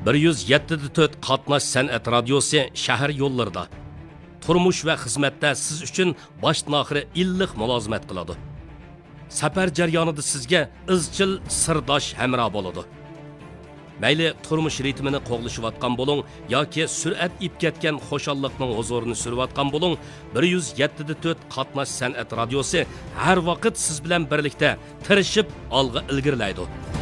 107.4 qatnash san'at radiosi shahar yo'llarida, turmush va xizmatda siz uchun boshdan-oxiri illiq mulozimat qiladi. Safar jarayonida sizga izchil sirdosh hamroh bo'ladi. Mayli turmush ritmini qo'g'lishayotgan bo'ling yoki sur'at ib ketgan xo'shallikning huzurini surayotgan bo'ling, 107.4 qatnash san'at radiosi har vaqt siz bilan birlikda tirishib olg'a ilgirlaydi.